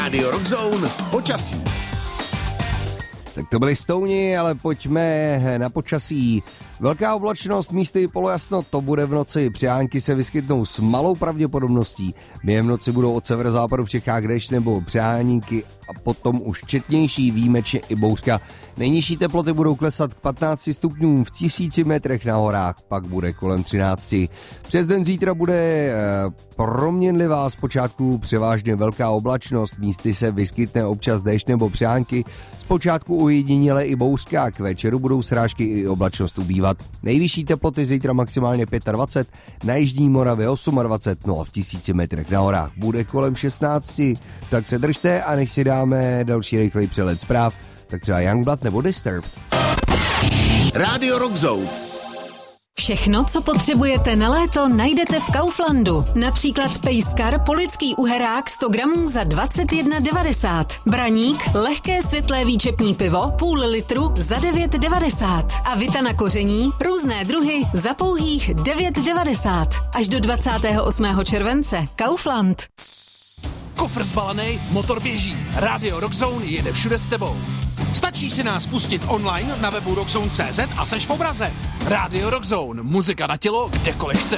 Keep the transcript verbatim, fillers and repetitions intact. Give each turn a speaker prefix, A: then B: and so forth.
A: Rádio Rockzone počasí.
B: Tak to byli Stouni, ale pojďme na počasí. Velká oblačnost, místy polojasno, to bude v noci. Přehánky se vyskytnou s malou pravděpodobností. Během noci budou od severozápadu v Čechách déšť nebo přehánky a potom už četnější, výjimečně i bouřka. Nejnižší teploty budou klesat k patnácti stupňům v tisíci metrech na horách, pak bude kolem třinácti. Přes den zítra bude e, proměnlivá, zpočátku převážně velká oblačnost, místy se vyskytne občas déšť nebo přehánky, zpočátku ojediněle i bouřka, k večeru budou srážky i oblačnost ubývat. Nejvyšší teploty zítra maximálně dvacet pět, na jižní Moravě dvacet osm, no a v tisíci metrech na horách bude kolem šestnácti. Tak se držte a než si dáme další rychlý přehled zpráv, tak třeba Youngblood nebo Disturbed.
A: Rádio Rockzone.
C: Všechno, co potřebujete na léto, najdete v Kauflandu. Například pejskar polický uherák sto gramů za dvacet jedna devadesát. Braník, lehké světlé výčepní pivo, půl litru za devět devadesát. A vita na koření, různé druhy za pouhých devět devadesát. Až do dvacátého osmého července. Kaufland.
D: Kofr zbalený, motor běží. Rádio Rockzone jede všude s tebou. Stačí si nás pustit online na webu rockzone tečka cé zet a seš v obraze. Rádio Rockzone, muzika na tělo, kdekoliv chceš.